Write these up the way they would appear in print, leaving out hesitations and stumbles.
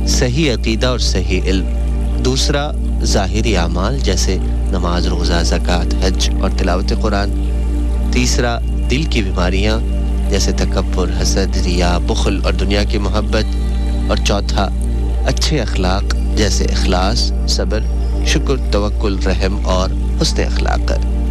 صحیح عقیدہ اور صحیح علم، دوسرا ظاہری اعمال جیسے نماز، روزہ، زکوٰۃ، حج اور تلاوت قرآن، تیسرا دل کی بیماریاں جیسے تکبر، حسد، ریا، بخل اور دنیا کی محبت، اور چوتھا اچھے اخلاق جیسے اخلاص، صبر، شکر، توکل، رحم اور حسن اخلاق۔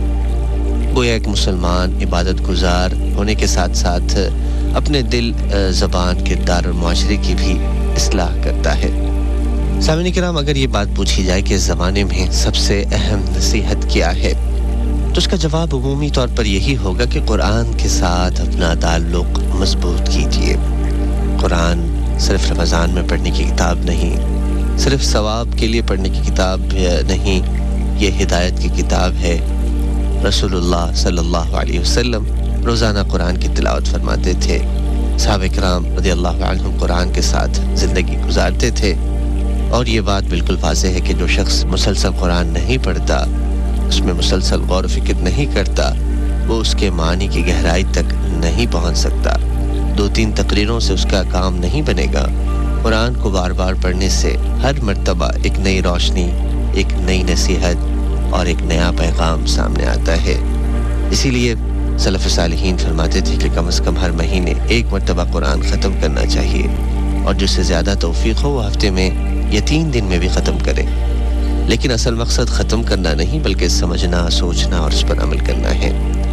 گویا ایک مسلمان عبادت گزار ہونے کے ساتھ ساتھ اپنے دل، زبان، کردار اور معاشرے کی بھی اصلاح کرتا ہے۔ سامعین کرام، اگر یہ بات پوچھی جائے کہ اس زمانے میں سب سے اہم نصیحت کیا ہے تو اس کا جواب عمومی طور پر یہی ہوگا کہ قرآن کے ساتھ اپنا تعلق مضبوط کیجیے۔ قرآن صرف رمضان میں پڑھنے کی کتاب نہیں، صرف ثواب کے لیے پڑھنے کی کتاب نہیں، یہ ہدایت کی کتاب ہے۔ رسول اللہ صلی اللہ علیہ وسلم روزانہ قرآن کی تلاوت فرماتے تھے، صحابہ کرام رضی اللہ عنہم قرآن کے ساتھ زندگی گزارتے تھے، اور یہ بات بالکل واضح ہے کہ جو شخص مسلسل قرآن نہیں پڑھتا، اس میں مسلسل غور و فکر نہیں کرتا، وہ اس کے معنی کی گہرائی تک نہیں پہنچ سکتا۔ 2-3 تقریروں سے اس کا کام نہیں بنے گا۔ قرآن کو بار بار پڑھنے سے ہر مرتبہ ایک نئی روشنی، ایک نئی نصیحت اور ایک نیا پیغام سامنے آتا ہے۔ اسی لیے سلف صالحین فرماتے تھے کہ کم از کم ہر مہینے ایک مرتبہ قرآن ختم کرنا چاہیے، اور جس سے زیادہ توفیق ہو وہ ہفتے میں یا 3 دن میں بھی ختم کرے۔ لیکن اصل مقصد ختم کرنا نہیں بلکہ سمجھنا، سوچنا اور اس پر عمل کرنا ہے۔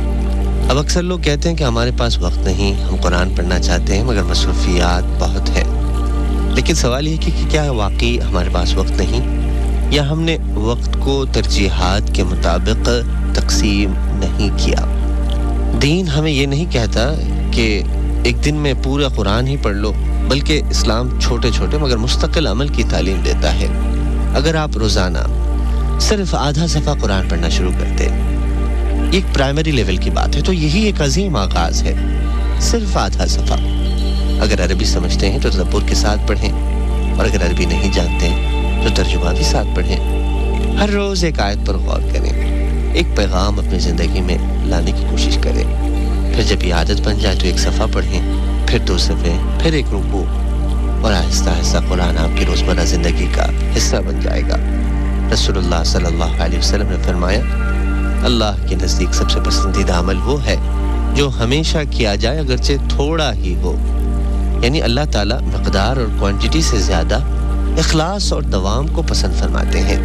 اب اکثر لوگ کہتے ہیں کہ ہمارے پاس وقت نہیں، ہم قرآن پڑھنا چاہتے ہیں مگر مصروفیات بہت ہیں۔ لیکن سوال یہ کہ کیا واقعی ہمارے پاس وقت نہیں، یا ہم نے وقت کو ترجیحات کے مطابق تقسیم نہیں کیا؟ دین ہمیں یہ نہیں کہتا کہ ایک دن میں پورا قرآن ہی پڑھ لو، بلکہ اسلام چھوٹے چھوٹے مگر مستقل عمل کی تعلیم دیتا ہے۔ اگر آپ روزانہ صرف آدھا صفحہ قرآن پڑھنا شروع کرتے، ایک پرائمری لیول کی بات ہے، تو یہی ایک عظیم آغاز ہے۔ صرف آدھا صفحہ۔ اگر عربی سمجھتے ہیں تو تدبر کے ساتھ پڑھیں، اور اگر عربی نہیں جانتے ہیں تو ترجمہ بھی ساتھ پڑھیں۔ ہر روز ایک آیت پر غور کریں، ایک پیغام اپنی زندگی میں لانے کی کوشش کریں۔ پھر جب یہ عادت بن جائے تو ایک صفحہ پڑھیں، پھر 2 صفحے، پھر ایک رکوع، اور آہستہ آہستہ قرآن آپ کی روزمرہ زندگی کا حصہ بن جائے گا۔ رسول اللہ صلی اللہ علیہ وسلم نے فرمایا، اللہ کے نزدیک سب سے پسندیدہ عمل وہ ہے جو ہمیشہ کیا جائے اگرچہ تھوڑا ہی ہو۔ یعنی اللہ تعالیٰ مقدار اور کوانٹٹی سے زیادہ اخلاص اور دوام کو پسند فرماتے ہیں۔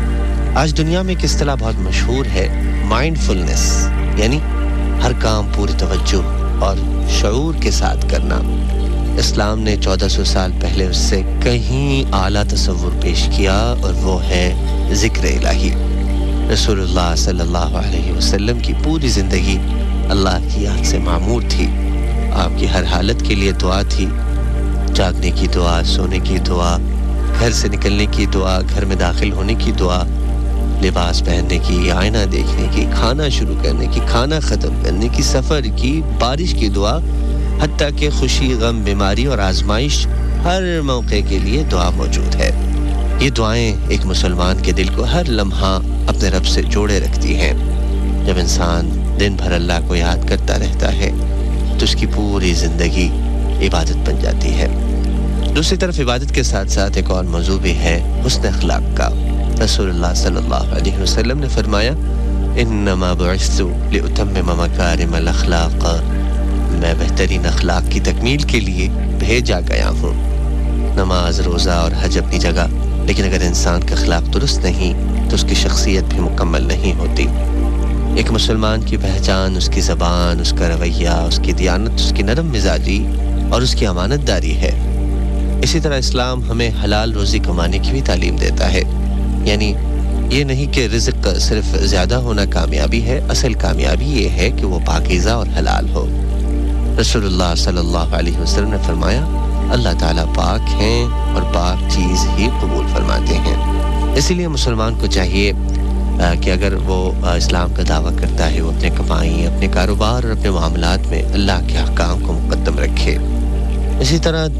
آج دنیا میں ایک اصطلاح بہت مشہور ہے، مائنڈ فلنس، یعنی ہر کام پوری توجہ اور شعور کے ساتھ کرنا۔ اسلام نے 1400 سال پہلے اس سے کہیں اعلیٰ تصور پیش کیا، اور وہ ہے ذکر الہی۔ رسول اللہ صلی اللہ علیہ وسلم کی پوری زندگی اللہ کی یاد سے معمور تھی۔ آپ کی ہر حالت کے لیے دعا تھی، جاگنے کی دعا، سونے کی دعا، گھر سے نکلنے کی دعا، گھر میں داخل ہونے کی دعا، لباس پہننے کی، آئینہ دیکھنے کی، کھانا شروع کرنے کی، کھانا ختم کرنے کی، سفر کی، بارش کی دعا، حتیٰ کہ خوشی، غم، بیماری اور آزمائش، ہر موقع کے لیے دعا موجود ہے۔ یہ دعائیں ایک مسلمان کے دل کو ہر لمحہ اپنے رب سے جوڑے رکھتی ہیں۔ جب انسان دن بھر اللہ کو یاد کرتا رہتا ہے تو اس کی پوری زندگی عبادت بن جاتی ہے۔ دوسری طرف عبادت کے ساتھ ساتھ ایک اور موضوع بھی ہے حسن اخلاق کا۔ رسول اللہ صلی اللہ علیہ وسلم نے فرمایا، انما بعثت لاتمم مکارم الاخلاق، میں بہترین اخلاق کی تکمیل کے لیے بھیجا گیا ہوں۔ نماز، روزہ اور حج اپنی جگہ، لیکن اگر انسان کا اخلاق درست نہیں تو اس کی شخصیت بھی مکمل نہیں ہوتی۔ ایک مسلمان کی پہچان اس کی زبان، اس کا رویہ، اس کی دیانت، اس کی نرم مزاجی اور اس کی امانت داری ہے۔ اسی طرح اسلام ہمیں حلال روزی کمانے کی بھی تعلیم دیتا ہے، یعنی یہ نہیں کہ رزق صرف زیادہ ہونا کامیابی ہے، اصل کامیابی یہ ہے کہ وہ پاکیزہ اور حلال ہو۔ رسول اللہ صلی اللہ علیہ وسلم نے فرمایا، اللہ تعالیٰ پاک ہیں اور پاک چیز ہی قبول فرماتے ہیں۔ اسی لیے مسلمان کو چاہیے کہ اگر وہ اسلام کا دعویٰ کرتا ہے، وہ اپنے کمائی، اپنے کاروبار اور اپنے معاملات میں اللہ کے احکام کو مقدم رکھے۔ اسی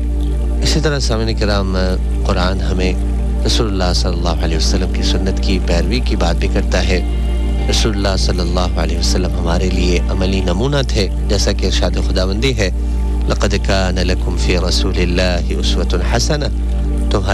طرح سامعین کرام، قرآن ہمیں رسول اللہ صلی اللہ علیہ وسلم کی سنت کی پیروی کی بات بھی کرتا ہے۔ رسول اللہ صلی اللہ علیہ وسلم ہمارے لیے عملی نمونہ تھے، جیسا کہ ارشاد خداوندی ہے، لقد كان لكم في رسول الله أسوة حسنة